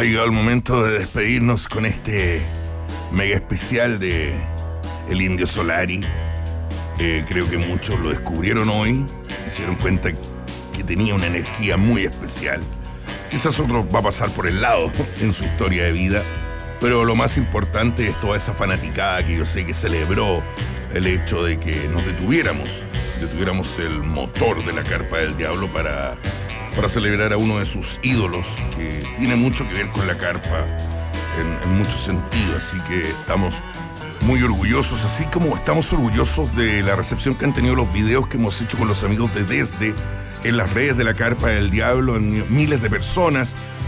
Ha llegado el momento de despedirnos con este mega especial de El Indio Solari. Creo que muchos lo descubrieron hoy, se dieron cuenta que tenía una energía muy especial. Quizás otros va a pasar por el lado en su historia de vida, pero lo más importante es toda esa fanaticada que yo sé que celebró el hecho de que nos detuviéramos el motor de la Carpa del Diablo para celebrar a uno de sus ídolos, que tiene mucho que ver con la carpa en muchos sentidos. Así que estamos muy orgullosos, así como estamos orgullosos de la recepción que han tenido los videos que hemos hecho con los amigos de Desde en las redes de la Carpa del Diablo, en miles de personas.